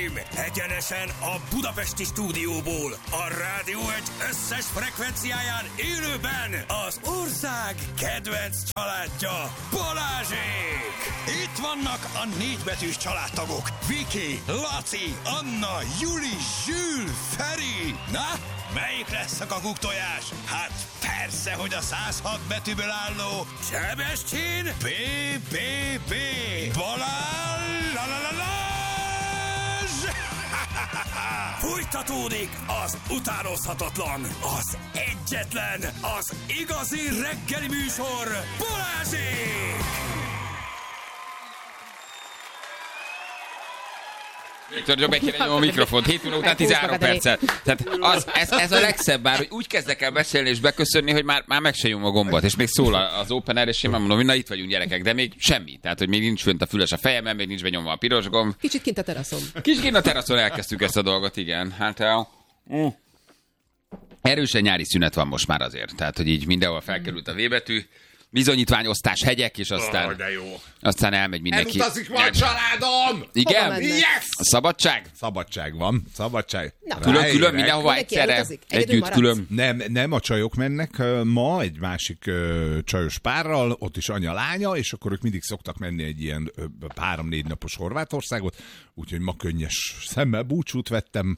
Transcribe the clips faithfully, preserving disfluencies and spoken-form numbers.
Uraim, egyenesen a budapesti stúdióból, a Rádió egy összes frekvenciáján élőben az ország kedvenc családja, Balázsék! Itt vannak a négybetűs családtagok, Viki, Laci, Anna, Juli, Zsül, Feri. Na, melyik lesz a kakuktojás? Hát persze, hogy a száz hat betűből álló Sebestyén bé bé bé Balázs! La, la, la, la. Fújtatódik az utánozhatatlan, az egyetlen, az igazi reggeli műsor, Balázsék! Viktor, jobb egy kéne a mikrofont, hét óra után tizenhárom perccel. Tehát az, ez, ez a legszebb bár, hogy úgy kezdek el beszélni és beköszönni, hogy már, már meg se nyom a gombot, és még szól az open air, és én már mondom, hogy na itt vagyunk gyerekek, de még semmi. Tehát, hogy még nincs fönt a füles a fejemben, még nincs benyomva a piros gomb. Kicsit kint a teraszon. Kicsit kint a teraszon elkezdtük ezt a dolgot, igen. Hát uh, erősen nyári szünet van most már azért. Tehát, hogy így mindenhol felkerült a V betű. Bizonyítványosztás hegyek, és aztán, oh, de jó. aztán elmegy mindenki. Elutazik majd családom! Igen? Yes! A szabadság? Szabadság van. Szabadság. Külön, külön, mindenhova egyszerre. Együtt külön. Nem, nem a csajok mennek ma egy másik ö, csajos párral, ott is anya-lánya, és akkor ők mindig szoktak menni egy ilyen ö, három-négy napos Horvátországot, úgyhogy ma könnyes szemmel búcsút vettem.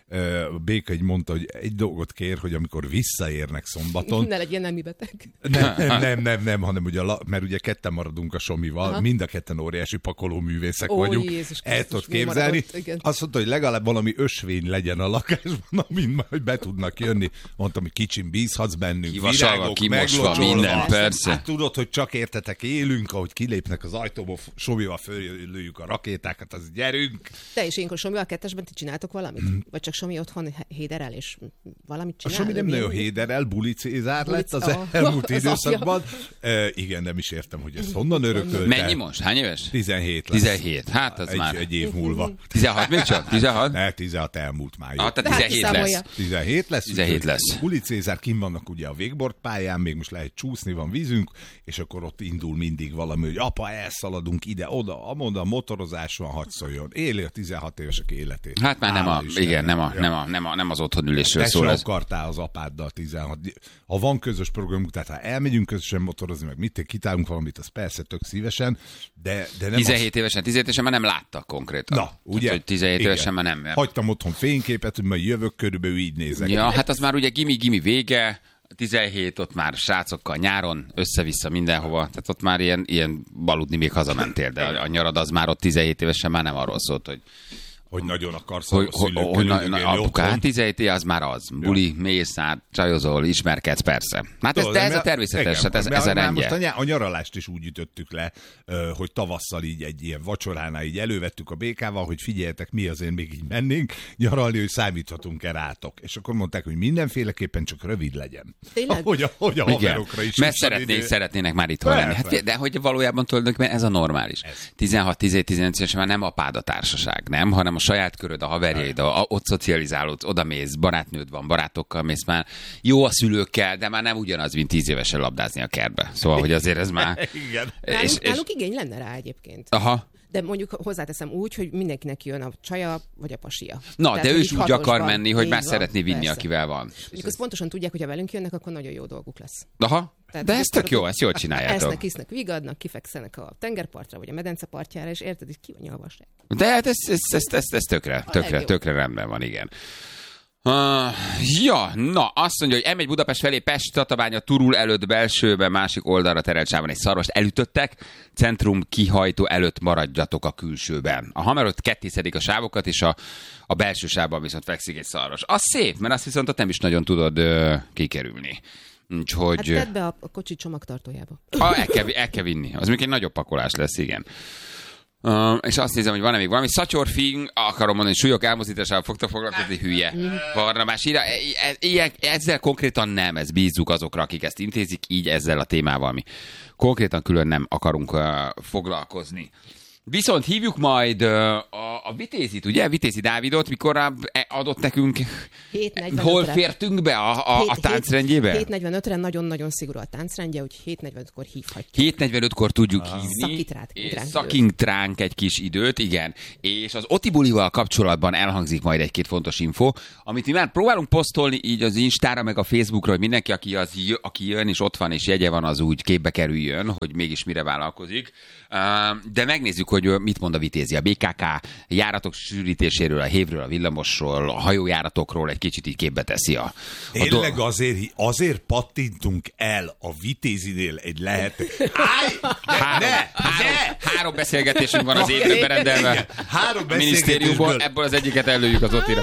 A Béka így mondta, hogy egy dolgot kér, hogy amikor visszaérnek szombaton... Ne legyen nemi beteg. Nem, nem, nem, nem, nem hanem ugye, mert ugye ketten maradunk a Somival, aha, mind a ketten óriási pakolóművészek Ó, vagyunk. Jézus, el tudod képzelni. Azt mondta, hogy legalább valami ösvény legyen a lakásban, amin majd be tudnak jönni. Mondtam, hogy kicsin bízhatsz bennünk. Kivasalva, kimosva, minden, persze. Hát tudod, hogy csak értetek élünk, ahogy kilépnek az ajtóból, Somival fölülőjük a rakétákat, az gyerünk. Te és énkor Somival kettesben ti csináltok valamit? Hmm. Vagy csak Somi otthon héderel, és valamit csinál? A Somi nem nagyon héderel, Buli Cézár lett az oh, elmúlt az időszakban. Uh, igen, nem is értem, hogy ezt honnan örökölte. Mennyi most? Hány éves? tizenhét lesz. tizenhét, hát az egy, már. Egy év múlva. tizenhat még csak? tizenhat? Ne, tizenhat elmúlt május. Ah, tehát tizenhét lesz. tizenhét lesz. tizenhét lesz. Buli Cézár kim vannak ugye a wakeboard pályán, még most lehet csúszni, van vízünk, és akkor ott indul mindig valami, hogy apa, elszaladunk ide, oda, amoda, motorozás van, hadd szóljon. Éli a tizenhat évesek életét. Hát már nem, a, igen, nem, a, nem, a, nem, a, nem az otthonülésről szól. Te se akartál az apáddal tizenhat. Ha van közös programunk, tehát ha elmegyünk közösen motorozni, meg mit kitálunk valamit, az persze tök szívesen, de, de nem tizenhét az... évesen, tizenhét évesen már nem láttak konkrétan. Na, ugye? Tehát, hogy tizenhét igen. évesen már nem. Hagytam otthon fényképet, hogy majd jövök, körülbelül így nézek. Ja, hát az már ugye gimi-gimi vége, tizenhét, ott már srácokkal nyáron, össze-vissza mindenhova, tehát ott már ilyen, ilyen baludni még hazamentél, de a, a nyarad az már ott tizenhét évesen már nem arról szólt, hogy hogy nagyon akarsz hogy, hogy, hogy na, na, apuka, hát tizenhét az már az. Buli, mész át, csajozol, ismerkedsz, persze. Hát ez, de ez a természetes, hát ez, ez a rendje. Most a, a nyaralást is úgy ütöttük le, hogy tavasszal így egy ilyen vacsoránál így elővettük a Békával, hogy figyeljetek, mi azért még így mennénk nyaralni, hogy számíthatunk-e rátok. És akkor mondták, hogy mindenféleképpen csak rövid legyen. Tényleg? Hogy a, hogy a haverokra is. Mert szeretnék, szeretnének már itt lenni. Hát, de hogy valójában tulajdonképpen ez a normális. tizenhat tizenhét tizenöt évesen már nem apád a társaság, nem, hanem a saját köröd, a haverjaid, a, ott szocializálódsz, oda mész, barátnőd van, barátokkal mész már. Jó a szülőkkel, de már nem ugyanaz, mint tíz évesen labdázni a kertbe. Szóval, hogy azért ez már... Igen. És, náluk, és... náluk igény lenne rá egyébként. Aha. De mondjuk hozzáteszem úgy, hogy mindenkinek jön a csaja vagy a pasia. Na, tehát, de ő is úgy akar van, menni, hogy már van, szeretné vinni, persze. akivel van. Mondjuk azt pontosan tudják, hogy ha velünk jönnek, akkor nagyon jó dolguk lesz. Aha. Tehát, de ez tök jó, ezt jól csináljátok. Esznek, isznek, vigadnak, kifekszenek a tengerpartra, vagy a medence partjára, és érted, hogy ki van nyalvasság. De hát ez, ez, ez, ez, ez tökre, tökre, tökre rendben van, igen. Uh, ja, na, azt mondja, hogy em egy Budapest felé Pest, Tatabánya, Turul előtt belsőben, másik oldalra terelt sávon egy szarvast elütöttek, centrum kihajtó előtt maradjatok a külsőben. A hamerot kettiszedik a sávokat, és a, a belső sávban viszont fekszik egy szarvas. Az szép, mert azt viszont ott nem is nagyon tudod uh, kikerülni. Úgyhogy... Hát tedd be a, a kocsi csomagtartójába. Ah, el, kell, el kell vinni. Az még egy nagyobb pakolás lesz, igen. Uh, és azt nézem, hogy van-e még valami. Szatyorfing, akarom mondani, hogy súlyok elmozdításával fogtok foglalkozni, hülye. Barnabás, ide, e, e, ezzel konkrétan nem, ez bízzuk azokra, akik ezt intézik, így ezzel a témával mi konkrétan külön nem akarunk uh, foglalkozni. Viszont hívjuk majd uh, a, a Vitézit, ugye? Vitézi Dávidot, mikor a, adott nekünk. hét negyvenötre Hol fértünk be a, a, a táncrendjébe? hét negyvenötre nagyon-nagyon szigorú a táncrendje, hogy hét negyvenötkor hívhatjuk. hét negyvenötkor tudjuk hívni. Szakít ránk, Szakink ránk egy kis időt, igen. És az Oti bulival kapcsolatban elhangzik majd egy-két fontos info, amit mi már próbálunk posztolni így az Instára, meg a Facebookra, hogy mindenki, aki, az, aki jön és ott van és jegye van, az úgy képbe kerüljön, hogy mégis mire vállalkozik. De megnézzük, hogy mit mond a Vitézi. A bé ká ká járatok sűrítéséről, a hévről, a villamosról, a hajójáratokról egy kicsit így képbe teszi a... a Tényleg do... azért, azért pattintunk el a Vitézinél egy lehetőséget. Három, három, három beszélgetésünk van az évben berendelve. Három a minisztériumból, ebből az egyiket előjük az Otira.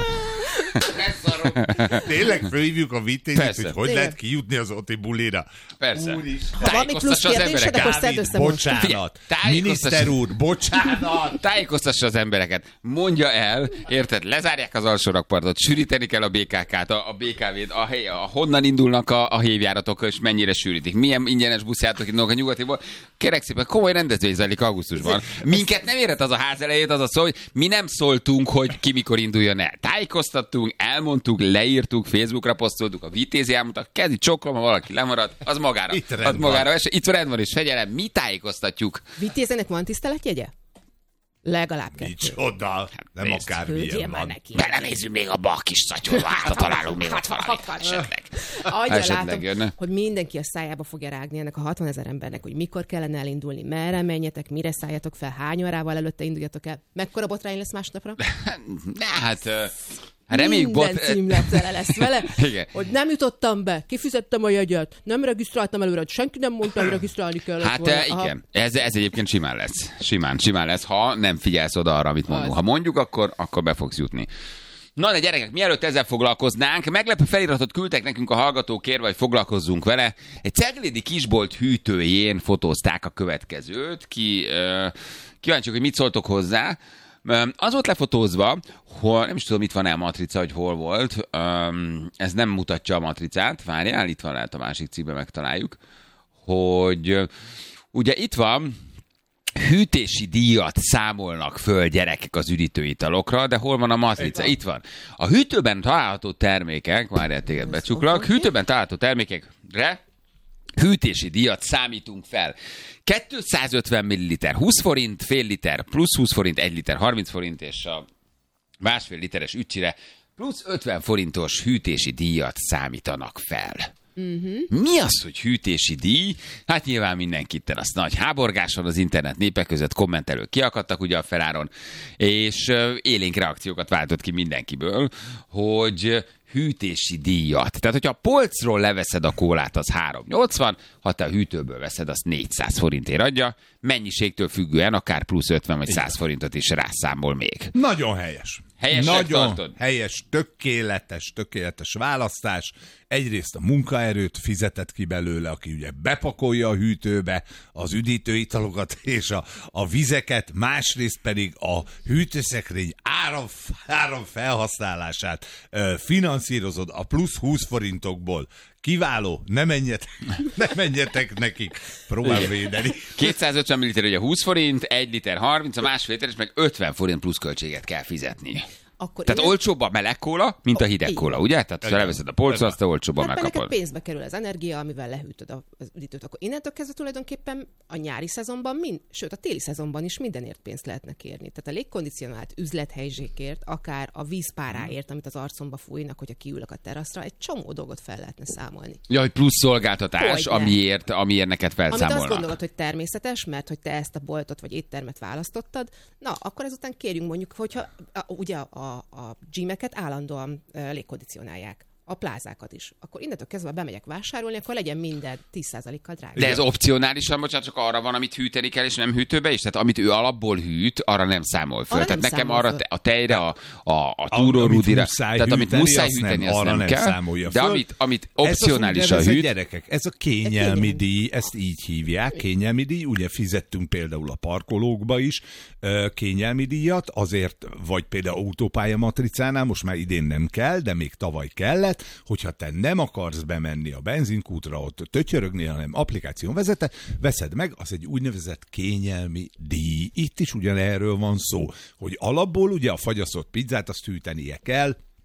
Tényleg fölhívjuk a Vitézit, hogy hogy Tényleg. lehet kijutni az Oti bulira. Persze. Ha valami plusz kérdésed, akkor szedd össze most. Bocsánat. Miniszter úr, bocsánat. Tájékoztassa az embereket. Mondja el, érted, lezárják az alsó rakpartot, sűríteni kell a bé ká ká-t, a, a bé ká vét, a, a, honnan indulnak a, a hévjáratok, és mennyire sűrítik. Milyen ingyenes buszjáratok indulnak a nyugatiból. Kérek szépen, komoly rendezvény zajlik augusztusban. Minket nem érhet az a ház elejét, az a szó, hogy mi nem szóltunk, hogy ki mikor induljon el. Tájékoztattunk, elmondtuk, leírtuk, Facebookra posztoltuk, a Vitézi elmondtak, kezdj csoklom, ha valaki lemarad, az magára. Itt az magára van. Itt rend van, és fegyelem, mi tájékoztatjuk. Vitézenek van tiszteletjegye? Legalább kettő. Micsoda. Hát nem nézd, akármilyen van. Neki. Belenézzünk még abba a kis szatyorba, hát találunk még ott valamit esetleg. Adja, Esetleg látom, jönne. hogy mindenki a szájába fogja rágni ennek a hatvanezer embernek, hogy mikor kellene elindulni, merre menjetek, mire szálljatok fel, hány órával előtte induljatok el. Mekkora botrány lesz másnapra? Ne, hát... Hát reméljük, Minden bot... címlaptele lesz vele, Igen. hogy nem jutottam be, kifizettem a jegyet, nem regisztráltam előre, senki nem mondta, hogy regisztrálni kellett Hát volna. volna. Igen, ez, ez egyébként simán lesz. Simán, simán lesz, ha nem figyelsz oda arra, amit mondunk. Ha mondjuk, akkor, akkor be fogsz jutni. Na de gyerekek, mielőtt ezzel foglalkoznánk, meglepő feliratot küldtek nekünk a hallgatók, kérve, hogy foglalkozzunk vele. Egy ceglédi kisbolt hűtőjén fotózták a következőt. Ki, uh, kíváncsiak, hogy mit szóltok hozzá. Az volt lefotózva, hogy nem is tudom, itt van-e a matrica, hogy hol volt. Ez nem mutatja a matricát. Várjál, itt van, lehet a másik cikkben megtaláljuk. Hogy ugye itt van, hűtési díjat számolnak föl gyerekek az üdítőitalokra, de hol van a matrica? Itt van. A hűtőben található termékek, várjál, téged becsuklak, hűtőben található termékekre hűtési díjat számítunk fel. kétszázötven milliliter húsz forint, fél liter plusz húsz forint, egy liter harminc forint, és a másfél literes ücsire plusz ötven forintos hűtési díjat számítanak fel. Uh-huh. Mi az, hogy hűtési díj? Hát nyilván mindenkitten az nagy háborgás van az internet népek között, kommentelők kiakadtak ugye a feláron, és élénk reakciókat váltott ki mindenkiből, hogy hűtési díjat. Tehát, hogyha a polcról leveszed a kólát, az három nyolcvan, ha te a hűtőből veszed, az négyszáz forintért adja, mennyiségtől függően akár plusz ötven vagy száz forintot is rászámol még. Nagyon helyes. Helyesnek Nagyon tartod? helyes, tökéletes, tökéletes választás. Egyrészt a munkaerőt fizetett ki belőle, aki ugye bepakolja a hűtőbe az üdítőitalokat és a, a vizeket, másrészt pedig a hűtőszekrény áram, áram felhasználását ö, finanszírozod a plusz húsz forintokból. Kiváló, ne menjetek, ne menjetek nekik, próbál védeni. kétszázötven milliliter ugye húsz forint, egy liter harminc, a másfél literes meg ötven forint plusz költséget kell fizetni. Akkor Tehát innen... olcsóbb a meleg kóla, mint a hideg kóla, ugye? Tehát ha leveszed a polcra, azt olcsóbban hát megkapod. neked pénzbe kerül az energia, amivel lehűtöd az üdítőt. Akkor innentől kezdve tulajdonképpen a nyári szezonban, mind, sőt a téli szezonban is mindenért pénzt lehetne kérni. Tehát a légkondicionált üzlethelyzsékért, akár a vízpáráért, amit az arcomba fújnak, hogyha kiülök a teraszra, egy csomó dolgot fel lehetne számolni. Ja, hogy plusz szolgáltatás, Hogyne. amiért, amiért neked Amit felszámolnak. azt gondolod, hogy természetes, mert hogy te ezt a boltot vagy éttermet választottad, na, akkor ezután kérjünk mondjuk, hogyha a, ugye a, a gymeket állandóan uh, légkondicionálják. A plázákat is. Akkor innentől kezdve bemegyek vásárolni, akkor legyen minden tíz százalékkal drágább. De ez opcionálisan, bocsánat, csak arra van, amit hűteni kell, és nem hűtőbe is? Tehát amit ő alapból hűt, arra nem számol föl. Arra Tehát nem nekem számol arra föl. te, a tejre, a, a, a túrórudira, tehát amit muszáj hűteni, azt nem, nem kell. De föl. amit, amit opcionálisan ez hűt... Gyerekek, ez a kényelmi díj, ezt így hívják, kényelmi díj, ugye fizettünk például a parkolókba is kényelmi díjat, azért, vagy például autópálya matricánál, most már idén nem kell, de még tavaly kellett, hogyha te nem akarsz bemenni a benzinkútra, ott tötyörögni, hanem applikáción vezete, veszed meg, az egy úgynevezett kényelmi díj. Itt is ugyanerről van szó, hogy alapból ugye a fagyasztott pizzát azt hűtenie kell,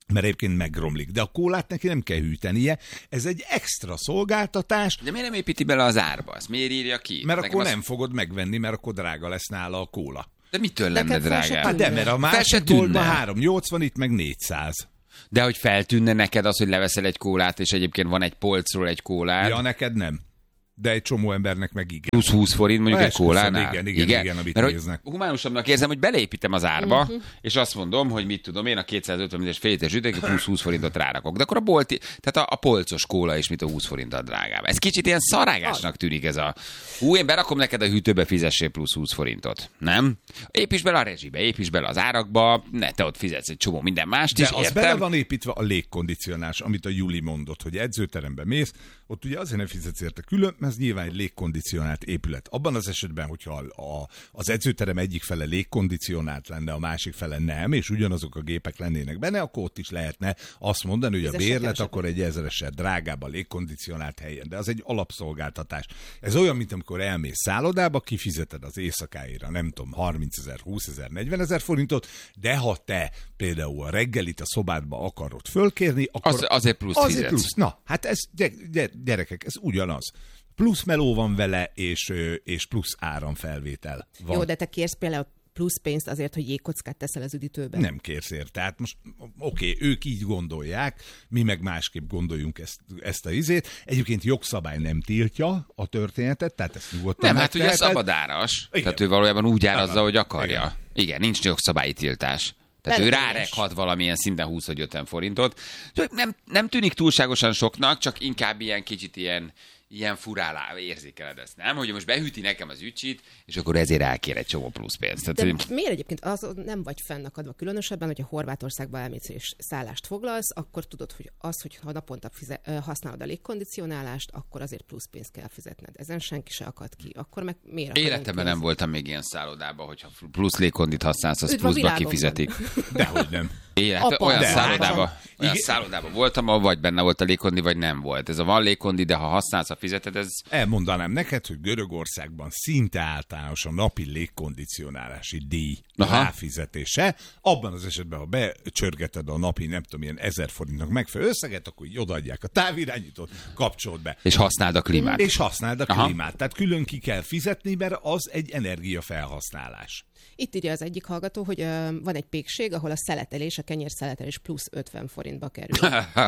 mert egyébként megromlik. De a kólát neki nem kell hűtenie, ez egy extra szolgáltatás. De miért nem építi bele az árba? Ezt miért írja ki? Mert Nekem akkor az... nem fogod megvenni, mert akkor drága lesz nála a kóla. De mitől lenne drágább? Hát de, mert a másik boltban három nyolcvan, itt meg négyszáz. De hogy feltűnne neked az, hogy leveszel egy kólát, és egyébként van egy polcról egy kólád. Ja, neked nem. De egy csomó embernek meg igen. Plusz húsz forint mondjuk Ha, egy kólánál. Igen, igen, igen, igen amit mert néznek. humánusabbnak érzem, hogy beleépítem az árba, uh-huh. és azt mondom, hogy mit tudom én, a kétszázötven milliós fél literes üdeg, plusz húsz forintot rárakok. De akkor a bolti, tehát a, a polcos kóla is mit a húsz forinttal drágább. Ez kicsit ilyen szarágásnak tűnik ez a... Hú, én berakom neked a hűtőbe, fizessél plusz húsz forintot. Nem? Építs bele a rezsibe, építs bele az árakba, ne, te ott fizetsz egy csomó minden mást is, de az értem? bele van építve a légkondicionálás, amit a Juli mondott, hogy edzőterembe mész, ott ugye azért nem fizetsz érte külön, mert ez nyilván egy légkondicionált épület. Abban az esetben, hogyha a, az edzőterem egyik fele légkondicionált lenne, a másik fele nem, és ugyanazok a gépek lennének benne, akkor ott is lehetne azt mondani, hogy a bérlet akkor egy ezereset drágább a légkondicionált helyen. De az egy alapszolgáltatás. Ez olyan, mint amikor elmész szállodába, kifizeted az éjszakáira, nem tudom, harmincezer, húszezer, negyvenezer forintot, de ha te például a reggelit a szobádba akarod fölkérni, akkor az, azért plusz azért fizetsz. plusz. Na, hát ez, gyerekek, ez ugyanaz. Plusz meló van vele, és, és plusz áramfelvétel van. Jó, de te kérsz például plusz pénzt azért, hogy jégkockát teszel az üdítőbe. Nem kérsz érte. Tehát most oké, okay, ők így gondolják, mi meg másképp gondoljunk ezt, ezt a izét. Egyébként jogszabály nem tiltja a történetet, tehát ezt nyugodtan nem, hát ugye szabadáras. Igen. Tehát ő valójában úgy árazza, hogy akarja. Igen, Igen nincs jogszabályi tiltás. Tehát nem ő rárekhat valamilyen szinten húsz vagy ötven forintot. Nem, nem tűnik túlságosan soknak, csak inkább ilyen kicsit ilyen, ilyen furálá érzékeled ezt, nem? Hogy most behűti nekem az ücsit, és akkor ezért elkér egy csomó plusz pénzt. Tehát, de hogy... miért egyébként az nem vagy fennakadva különösebben, hogyha Horvátországba elmész és szállást foglalsz, akkor tudod, hogy az, hogy ha naponta fize- használod a légkondicionálást, akkor azért plusz pénzt kell fizetned. Ezen senki se akad ki. Akkor meg miért? Életemben nem voltam még ilyen szállodában, hogyha plusz légkondit használsz, az pluszba kifizetik. Dehogy nem. Élet, Apa, olyan szállodában olyan szállodába voltam, ahol vagy benne volt a légkondi, vagy nem volt. Ez a van légkondi, de ha használsz, ha fizeted, ez... Elmondanám neked, hogy Görögországban szinte általános a napi légkondicionálási díj Aha. ráfizetése. Abban az esetben, ha becsörgeted a napi, nem tudom, ilyen ezer forintnak megfelelő összeget, akkor így odaadják a távirányítót, kapcsold be. És használd a klímát. És használd a Aha. klímát. Tehát külön ki kell fizetni, mert az egy energiafelhasználás. Itt írja az egyik hallgató, hogy uh, van egy pékség, ahol a szeletelés, a kenyér szeletelés plusz ötven forintba kerül.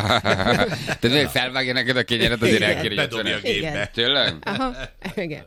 Tehát még felvágja neked a kenyeret, azért elkéri bedobja a gépbe. Tényleg? Aha, igen.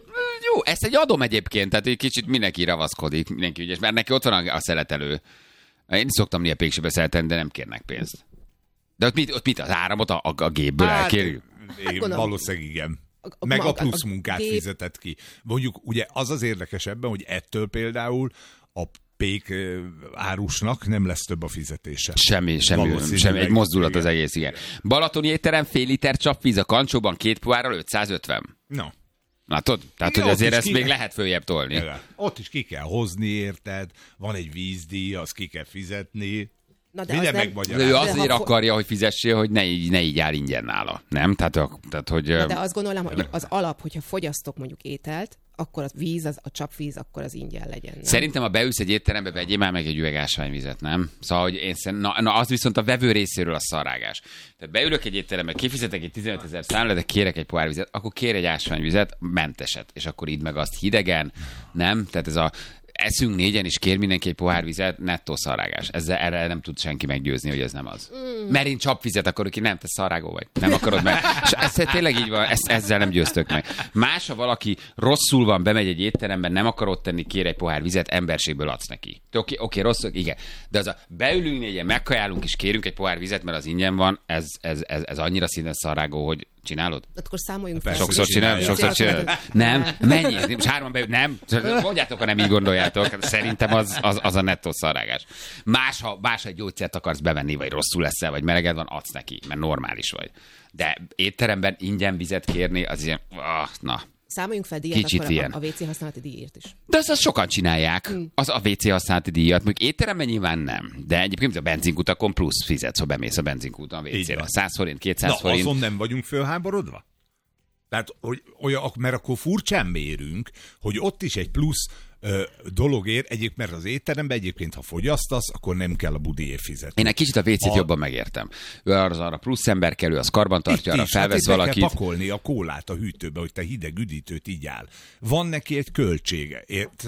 Jó, ezt egy adom egyébként, tehát egy kicsit mindenki ravaszkodik, mindenki ügyes, mert neki ott van a szeletelő. Én szoktam néha pékségbe szeletelni, de nem kérnek pénzt. De ott mit, ott mit az áramot a, a, a gépből hát, elkérjük? Én valószínűleg igen. Meg a plusz munkát a fizetett ki. Mondjuk ugye az az érdekes ebben, hogy ettől például a pék árusnak nem lesz több a fizetése. Semmi, semmi, semmi egy mozdulat igen. Az egész, igen. Balatoni étterem, fél liter csapvíz a kancsóban, két pohárral ötszázötven. No. Látod? Tehát, igen, hogy azért ezt ki... még lehet följebb tolni. Igen. Ott is ki kell hozni, érted? Van egy vízdíj, azt ki kell fizetni. Na de minden az megmagyarázni. Ő azért ha... akarja, hogy fizessél, hogy ne így, ne így áll ingyen nála. Nem? Tehát, tehát hogy... Na de azt gondolom, hogy az alap, hogyha fogyasztok mondjuk ételt, akkor a víz, az, a csapvíz, akkor az ingyen legyen. Nem? Szerintem, ha beülsz egy étterembe, vegyél már meg egy üveg ásványvizet, nem? Szóval, hogy én szerint, na, na, az viszont a vevő részéről a szarrágás. Tehát beülök egy étterembe, kifizetek egy tizenöt ezer számla, de kérek egy pohár vizet, akkor kér egy ásványvizet, menteset, és akkor idd meg azt hidegen, nem? Tehát ez a eszünk négyen, és kér mindenki egy pohár vizet, nettó szarrágás. Ezzel erre nem tud senki meggyőzni, hogy ez nem az. Mm. Mert én csapvizet akarok ki, nem, te szarrágó vagy. Nem akarod meg. És ez tényleg így van, ezt, ezzel nem győztök meg. Más, ha valaki rosszul van, bemegy egy étteremben, nem akar ott tenni, kér egy pohár vizet, emberségből adsz neki. Oké, oké, rosszul, igen. De az a beülünk négyen, megkajálunk, és kérünk egy pohár vizet, mert az ingyen van, ez, ez, ez, ez annyira szinten szarrágó, hogy csinálod? Akkor számoljunk fel. Sokszor csinálom, sokszor csinálom. Nem, mennyi? Most hárman beül, nem. Mondjátok, ha nem így gondoljátok. Szerintem az, az, az a nettó szarrágás. Más, ha más, egy gyógyszert akarsz bevenni, vagy rosszul leszel, vagy meleged van, adsz neki, mert normális vagy. De étteremben ingyen vizet kérni, az ilyen, ah, na. Számoljunk fel díjat, kicsit akkor ilyen. a, a vé cé használati díjért is. De azt, azt sokan csinálják, hmm. az a vé cé használati díjat. Mondjuk étteremben nyilván nem. De egyébként a benzinkutakon plusz fizetsz, ha bemész a benzinkúton a vé cére. száz forint, kétszáz Na, forint. azon nem vagyunk fölháborodva? Tehát, hogy olyan, mert akkor furcsán mérünk, hogy ott is egy plusz ö, dologért, egyébként mert az étteremben egyébként, ha fogyasztasz, akkor nem kell a budiért fizetni. Én egy kicsit a vécét A- jobban megértem. Ő az arra plusz ember kell, ő az karbantartja, arra Itt is, hát felvesz itt be valakit. kell pakolni a kólát a hűtőbe, hogy te hideg üdítőt így áll. Van neki egy költsége.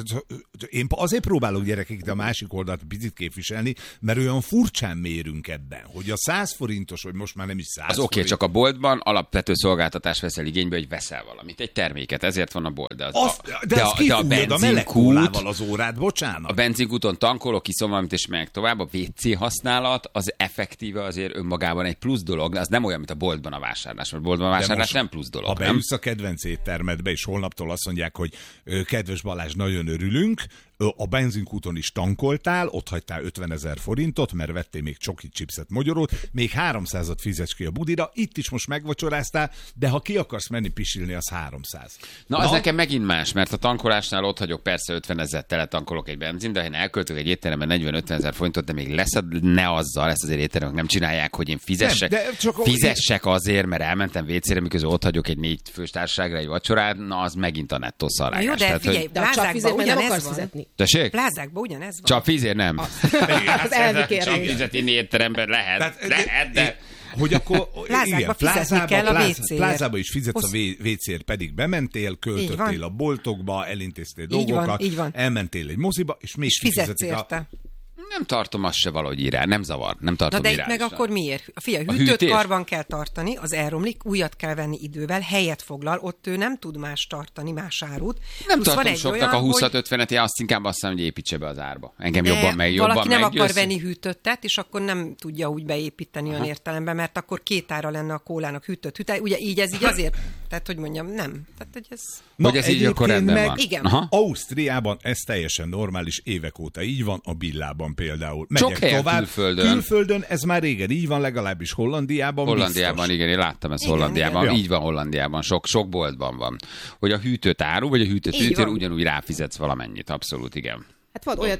Én azért próbálok gyerekek a másik oldalt picit képviselni, mert olyan furcsán mérünk ebben, hogy a száz forintos, vagy most már nem is száz Az oké, forint. csak a boltban alapvető szolgáltatás veszel igénybe, hogy veszel valamit, egy terméket, ezért van a bolt. De, az, Az, a, de, de az a, de a kifújod a meleg benzinkút, kólával az órát, bocsánat. a benzinkúton tankolok, kiszom valamit és megyek tovább, a vé cé használat az effektíve azért önmagában egy plusz dolog, de az nem olyan, mint a boltban a vásárlás, mert a boltban a De vásárlás most, nem plusz dolog, ha nem? beülsz a kedvenc éttermedbe, és holnaptól azt mondják, hogy ö, kedves Balázs, nagyon örülünk, ö, a benzinkúton is tankoltál, ott hagytál ötvenezer forintot, mert vettél még csoki chipset, mogyorót, még háromszázat fizets ki a budira, itt is most megvacsoráztál, de ha ki akarsz menni pisilni, az háromszáz. Na, az nekem megint más, mert a tankolásnál ott hagyok persze ötvenezer tele tankolok egy benzin, de ha én elköltök egy étteremben negyven-ötven ezer forintot, de még leszed, ne azzal, ezt azért étteremek nem csinálják, hogy én fizessek, Nem, de csak- fizessek azért, mert elmentem vécére, miközben ott hagyok egy négy fős társaságra egy vacsorát, na az megint a nettó Na szarrágás. jó, de Tehát, figyelj, hogy... De a plázákban csapvizért nem ugyanez akarsz van. fizetni. Tessék? Plázákban ugyanez van. Csak fizér nem. Az elvi kérdés. Csak fizetni étteremben lehet. Tehát, lehet, de... Hogy akkor Plázákba igen, fizetni plázába, kell a pláz, vécéért. plázába is fizetsz Hossz- a vé- vécéért, pedig bementél, költöttél van. a boltokba, elintéztél Így van, dolgokat, így van. elmentél egy moziba, és még És fizetsz kifizetik a... érte. Nem tartom azt se valahogy irá, nem zavar, nem tartom Na de itt meg irányosan. akkor miért? Figyelj, A hűtőt hűtés? karban kell tartani, az elromlik, újat kell venni idővel, helyet foglal, ott ő nem tud más tartani, más árut. Nem Plusz van tartom egy soknak olyan, a húszat hogy- ötvenet, én azt inkább azt mondom, hogy építse be az árba. Engem de jobban meg, jobban valaki nem meggyőz. akar venni hűtöttet, és akkor nem tudja úgy beépíteni olyan értelemben, mert akkor két ára lenne a kólának hűtött hűtő. Ugye így ez így azért, tehát hogy mondjam, nem. Tehát, hogy ez... Hogy ez így akkor egyébként rendben meg van. Igen. Aha. Ausztriában ez teljesen normális, évek óta így van, a Billában például. Sok Megyek helyen tovább. külföldön. Külföldön ez már régen így van, legalábbis Hollandiában Hollandiában, biztos. igen, én láttam ezt Igen, Hollandiában. igen. Így van Hollandiában, sok, sok boltban van. Hogy a hűtőt áru, vagy a hűtőt Így hűtőre van. ugyanúgy ráfizetsz valamennyit, abszolút, igen. Hát van olyan,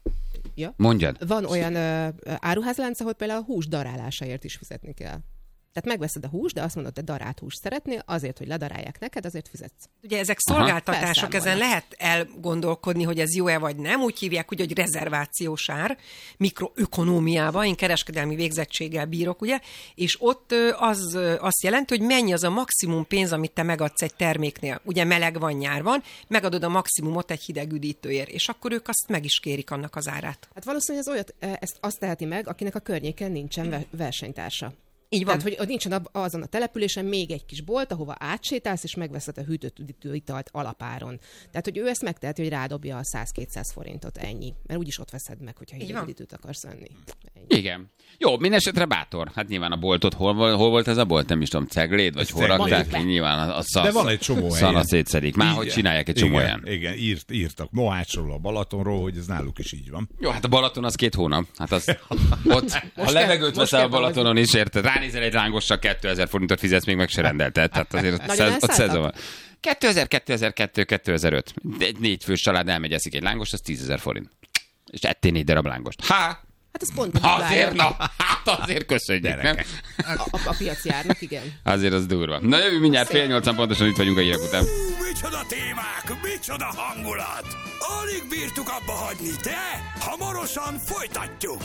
ja? Mondjad. Van olyan ö, ö, áruházlánc, ahol például a hús darálásáért is fizetni kell. Tehát megveszed a húst, de azt mondod, te darált húst szeretnél, azért, hogy ledarálják neked, azért fizetsz. Ugye ezek szolgáltatások, Felszámolnak. ezen lehet elgondolkodni, hogy ez jó-e vagy nem. Úgy hívják, ugye, hogy rezervációs ár, mikroökonómiában, én kereskedelmi végzettséggel bírok, ugye, és ott ö, az ö, azt jelenti, hogy mennyi az a maximum pénz, amit te megadsz egy terméknél. Ugye meleg van, nyár van, megadod a maximumot egy hideg üdítőért, és akkor ők azt meg is kérik annak az árát. Hát valószínűleg ez olyat, ö, ezt azt teheti meg, akinek a környéken nincsen ve- versenytársa. Így van. Tehát, hogy ott nincsen ab- azon a településen még egy kis bolt, ahova átsétálsz, és megveszed a hűtött üdítő italt alapáron. Tehát, hogy ő ezt megteheti, hogy rádobja a száz-kétszáz forintot, ennyi. Mert úgyis ott veszed meg, hogyha hideg van. üdítőt akarsz venni. Ennyi. Igen. Jó, mindesetre bátor. Hát nyilván a boltot, hol, vol- hol volt ez a bolt? Nem is tudom, Cegléd, vagy Ez hol rakták Cegléd. ki? Nyilván a, a szasz, De van egy csomó helyen. szana szétszedik. Már hogy Igen. csinálják egy csomó igen, olyan. Igen, írt, írtak Mohácsról, a Balatonról, hogy ez náluk is így van. Jó, hát a Balaton az két hónap. Hát az ott, ha kell- levegőt most veszel a kell Balatonon is, érted? Ránézel egy lángosra, kétezer forintot fizetsz, még meg se rendelted. Tehát azért Nagyon szez, ott elszálltak? szezon van. kétezer, kétezer-kettő, kétezer-öt. Egy négy fős család elmegy, eszik egy lángost, az tízezer forint. És ettél négy darab lángost. Há! Hát ez pont a Azért, duplája. na, hát azért köszönjük, nem? Gyerekek. A, a, a piaci árnak, igen. Azért az durva. Na jövő mindjárt fél nyolcan pontosan itt vagyunk a hírek után. Hú, micsoda témák, micsoda hangulat! Alig bírtuk abba hagyni, de hamarosan folytatjuk!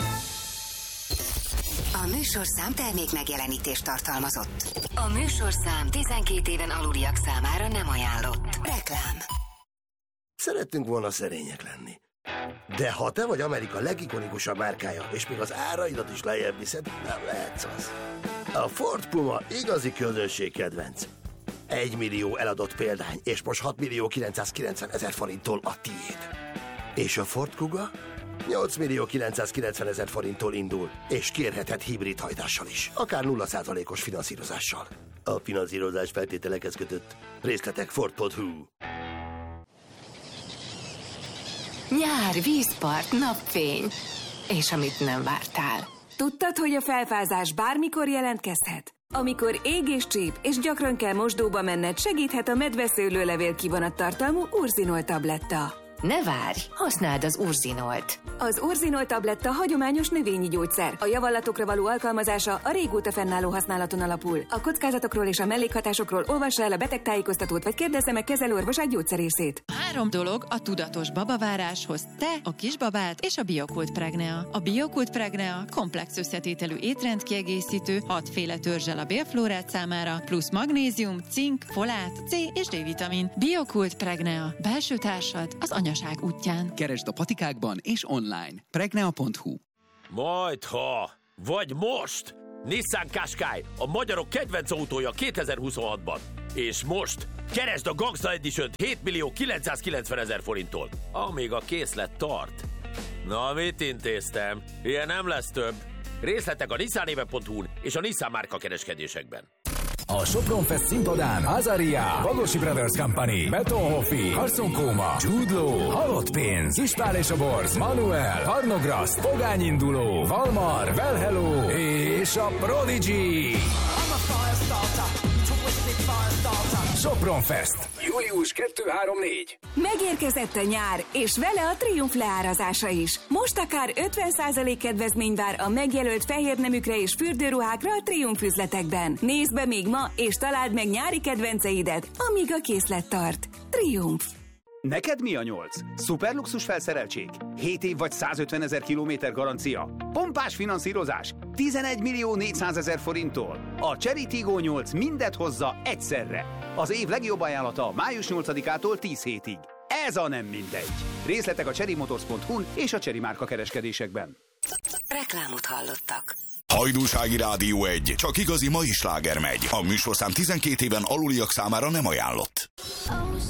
A műsorszám termék megjelenítést tartalmazott. A műsorszám tizenkét éven aluliak számára nem ajánlott. Reklám. Szerettünk volna szerények lenni. De ha te vagy Amerika legikonikusabb márkája, és még az áraidat is lejjebb viszed, nem lehetsz az. A Ford Puma igazi közönség kedvenc. Egy millió eladott példány, és most hat millió kilencszázkilencven ezer forinttól a tiéd. És a Ford Kuga? nyolc millió kilencszázkilencven ezer forinttól indul, és kérheted hibrid hajtással is, akár nulla százalékos finanszírozással. A finanszírozás feltételekhez kötött. Részletek ford pont hu. Nyár, vízpart, napfény. És amit nem vártál. Tudtad, hogy a felfázás bármikor jelentkezhet? Amikor ég és csíp, és gyakran kell mosdóba menned, segíthet a medveszőlőlevél kivonat tartalmú Urzinol tabletta. Ne várj, használd az Urzinolt. Az Urzinol tabletta hagyományos növényi gyógyszer. A javallatokra való alkalmazása a régóta fennálló használaton alapul. A kockázatokról és a mellékhatásokról olvassa el a betegtájékoztatót, vagy kérdezze meg kezelőorvosát gyógyszerészét. Három dolog a tudatos babaváráshoz: te, a kisbabát és a Biokult Pregnea. A Biokult Pregnea komplex összetételű étrendkiegészítő, hatféle törzsel a bélflórát számára, plusz magnézium, cink, folát, C és D-vitamin. Biokult Pregnea. Belső társad az anyaság útján. Keresd a patikákban és online. pregnea pont hu. Majdha, vagy most! Nissan Qashqai, a magyarok kedvenc autója kétezer-huszonhatban. És most keresd a Gangsta Edition-t hét millió kilencszázkilencven ezer forinttól, amíg a készlet tart. Na, mit intéztem? Ilyen nem lesz több. Részletek a nissanéve pont hu-n és a Nissan márka kereskedésekben. A Sopron Fest színpadán Azaria, Bagosi Brothers Company, Betonhoffi, Carson Koma, Jude Law, Halott Pénz, Ispál és a Borz, Manuel, Harnograszt, Pogány Induló, Valmar, Well Hello és a Prodigy. Sopron Fest. július kettő három négy. Megérkezett a nyár, és vele a Triumph leárazása is. Most akár ötven százalék kedvezmény vár a megjelölt fehérneműkre és fürdőruhákra a Triumph üzletekben. Nézd be még ma, és találd meg nyári kedvenceidet, amíg a készlet tart. Triumph. Neked mi a nyolc? Szuperluxus felszereltség? hét év vagy százötven ezer kilométer garancia? Pompás finanszírozás? tizenegy millió négyszázezer forinttól? A Chery Tiggo nyolc mindet hozza egyszerre. Az év legjobb ajánlata május nyolcadikától tíz hétig. Ez a nem mindegy. Részletek a cherry motors pont hu-n és a Chery márka kereskedésekben. Reklámot hallottak. Hajdúsági Rádió egy. Csak igazi mai sláger megy. A műsorszám tizenkét éven aluliak számára nem ajánlott.